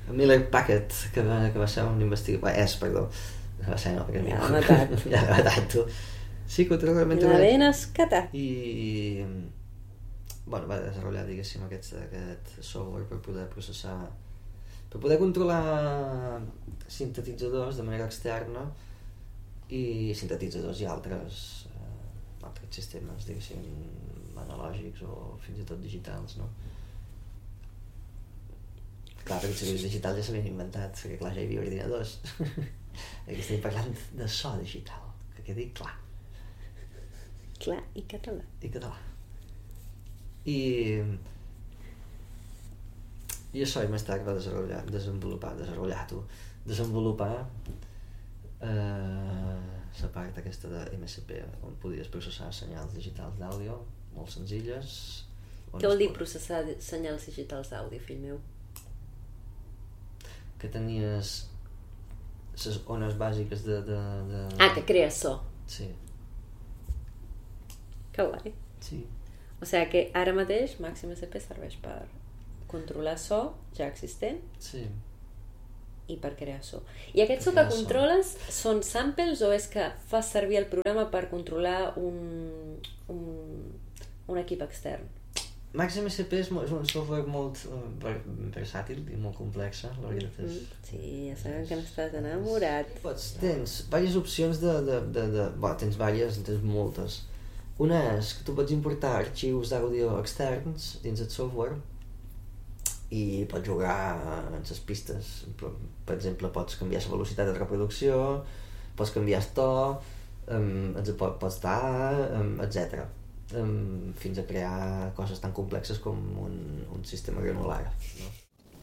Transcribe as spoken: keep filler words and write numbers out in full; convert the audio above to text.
Miller Packard, que va, que va ser un investigador... És, perdó. Va ser, no, perquè... Ja l'ha matat. Ja l'ha matat, tu. Sí, que ho té realment... La ben escata. I... Bueno, va desenvolupar, diguéssim, aquest, aquest software per poder processar... Per poder controlar sintetitzadors de manera externa i sintetitzadors i altres, eh, altres sistemes, diguéssim, analògics o fins i tot digitals, no? Clar, perquè els serveis digitals ja s'havien inventat, perquè clar, ja hi havia ordinadors. Aquí estem parlant de so digital, que quedi clar. Clar, i català. I català. I... I això, i més tard va desenvolupar, desenvolupar, desenvolupar, tu, desenvolupar eh, la part aquesta de M S P, on podies processar senyals digitals d'àudio, molt senzilles. Què vol dir processar senyals digitals d'àudio, fill meu? Que tenies les ones bàsiques de... de, de... Ah, que crees so. Sí. Que guai. Sí. O sigui que ara mateix Màxim S P serveix per controlar so ja existent Sí. i per crear so. I aquest so que controles són samples o és que fas servir el programa per controlar un, un, un equip extern? Màxim S P és, és un software molt uh, versàtil i molt complexa, la veritat és... Mm, sí, ja sabem que n'estàs enamorat. Pots, tens diverses opcions de... de, de, de bueno, tens diverses, tens moltes. Una és que tu pots importar arxius d'àudio externs dins el software i pots jugar en les pistes. Per exemple, pots canviar la velocitat de reproducció, pots canviar el to, um, pots estar, um, etcètera. Um, fins a crear coses tan complexes com un, un sistema granular, no?